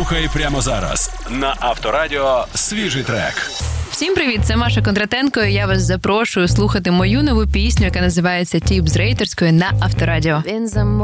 Слухай прямо зараз на Авторадіо свіжий трек. Всім привіт, це Маша Кондратенко, і я вас запрошую слухати мою нову пісню, яка називається «Тіп з рейтерської» на Авторадіо.